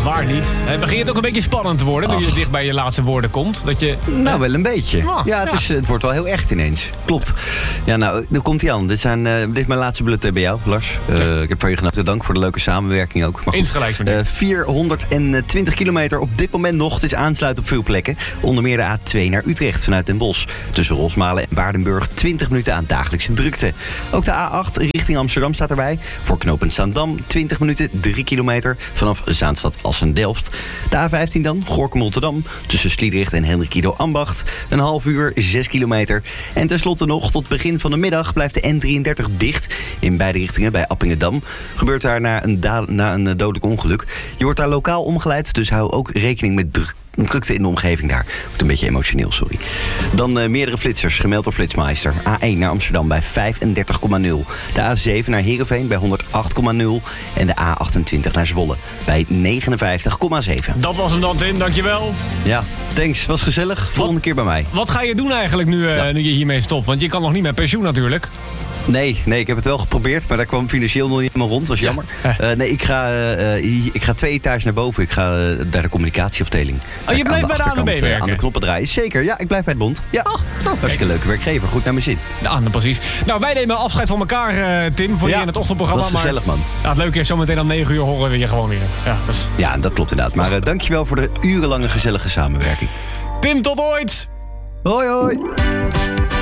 Waar niet? Het begint ook een beetje spannend te worden... nu je dicht bij je laatste woorden komt. Dat je, Nou, wel een beetje. Het wordt wel heel echt ineens. Klopt. Ja, nou, dan komt hij aan. Dit is mijn laatste bulletin bij jou, Lars. Ik heb van je genoten. Dank voor de leuke samenwerking ook. Maar insgelijks, meneer. 420 kilometer op dit moment nog. Het is aansluiten op veel plekken. Onder meer de A2 naar Utrecht vanuit Den Bosch. Tussen Rosmalen en Waardenburg 20 minuten aan dagelijkse drukte. Ook de A8 richting Amsterdam staat erbij. Voor knooppunt Zaandam 20 minuten, 3 kilometer. Vanaf Zaanstad Assen-Delft. De A15 dan, Gorinchem-Rotterdam. Tussen Sliedrecht en Hendrikido-Ambacht. Een half uur, 6 kilometer. En tenslotte nog, tot begin van de middag blijft de N33 dicht. In beide richtingen bij Appingedam. Gebeurt daar na een dodelijk ongeluk. Je wordt daar lokaal omgeleid, dus hou ook rekening met drukte in de omgeving daar. Wordt een beetje emotioneel, sorry. Dan meerdere flitsers, gemeld door Flitsmeister. A1 naar Amsterdam bij 35,0. De A7 naar Heerenveen bij 108,0. En de A28 naar Zwolle bij 59,7. Dat was hem dan, Tim. Dankjewel. Ja, thanks. Was gezellig. Volgende keer bij mij. Wat ga je doen eigenlijk nu je hiermee stopt? Want je kan nog niet met pensioen natuurlijk. Nee, ik heb het wel geprobeerd, maar daar kwam financieel nog niet helemaal rond. Dat was jammer. Ik ga 2 etages naar boven. Ik ga naar de communicatieafdeling. Oh, je blijft bij de ANWB werken? Aan de knoppen draaien. Zeker, ja, ik blijf bij het bond. Ja, hartstikke leuke werkgever. Goed naar mijn zin. Ja, precies. Nou, wij nemen afscheid van elkaar, Tim, voor je in het ochtendprogramma. Dat is gezellig, man. Het leuke is, zometeen om 9 uur horen we je gewoon weer. Ja, dat klopt inderdaad. Maar dankjewel voor de urenlange gezellige samenwerking. Tim, tot ooit! Hoi, hoi!